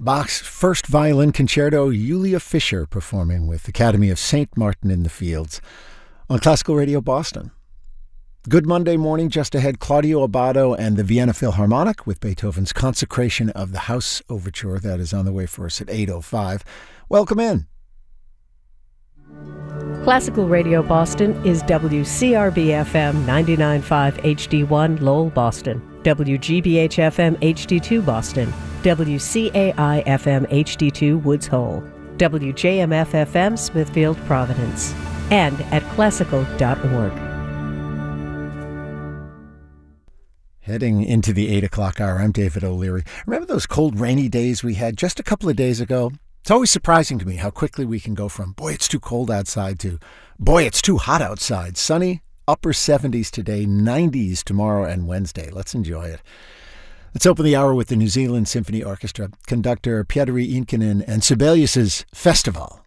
Bach's first violin concerto, Julia Fischer performing with Academy of St. Martin in the Fields on Classical Radio Boston. Good Monday morning. Just ahead, Claudio Abbado and the Vienna Philharmonic with Beethoven's Consecration of the House Overture. That is on the way for us at 8:05. Welcome in. Classical Radio Boston is WCRB-FM 99.5 HD1 Lowell, Boston, WGBH-FM HD2 Boston, WCAI-FM HD2 Woods Hole, WJMF-FM Smithfield, Providence, and at classical.org. Heading into the 8 o'clock hour, I'm David O'Leary. Remember those cold, rainy days we had just a couple of days ago? It's always surprising to me how quickly we can go from, boy, it's too cold outside, to, boy, it's too hot outside. Sunny, upper 70s today, 90s tomorrow and Wednesday. Let's enjoy it. Let's open the hour with the New Zealand Symphony Orchestra, conductor Pietari Inkinen and Sibelius's Festival.